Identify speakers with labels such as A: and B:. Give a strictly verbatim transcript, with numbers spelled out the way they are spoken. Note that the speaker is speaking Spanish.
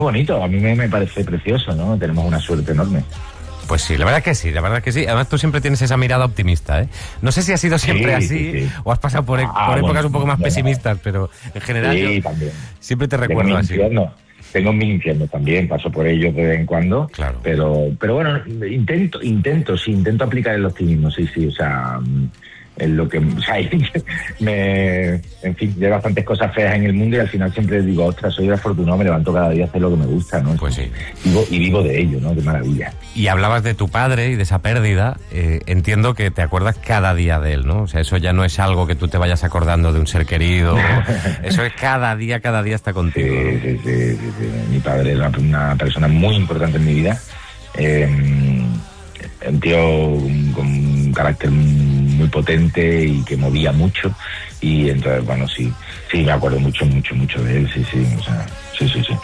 A: bonito, a mí me, me parece precioso, ¿no? Tenemos una suerte enorme.
B: Pues sí, la verdad que sí, la verdad que sí. Además tú siempre tienes esa mirada optimista, ¿eh? No sé si ha sido siempre
A: Sí,
B: así
A: sí, sí.
B: o has pasado por, e-
A: Ah,
B: por épocas
A: bueno,
B: un poco más
A: bueno.
B: pesimistas, pero en general
A: Sí,
B: yo
A: también.
B: siempre te
A: Tengo
B: recuerdo
A: mis
B: así.
A: infiernos, tengo mis infiernos también, paso por ellos de vez en cuando,
B: Claro.
A: pero pero bueno, intento, intento, sí, intento aplicar el optimismo, sí, sí, o sea, en lo que, o sea, me, en fin, hay bastantes cosas feas en el mundo y al final siempre digo, ostras, soy afortunado, me levanto cada día a hacer lo que me gusta, ¿no?
B: Pues sí.
A: Vivo, y vivo de ello, ¿no? Qué maravilla.
B: Y hablabas de tu padre y de esa pérdida. Eh, entiendo que te acuerdas cada día de él, ¿no? O sea, eso ya no es algo que tú te vayas acordando de un ser querido. Eso es cada día, cada día está contigo.
A: Sí,
B: ¿no?
A: sí, sí, sí, sí. Mi padre era una persona muy importante en mi vida. Eh, un tío con un carácter muy potente y que movía mucho. Y entonces, bueno, sí, sí, me acuerdo mucho, mucho, mucho de él. Sí, sí, o sea, sí, sí, sí.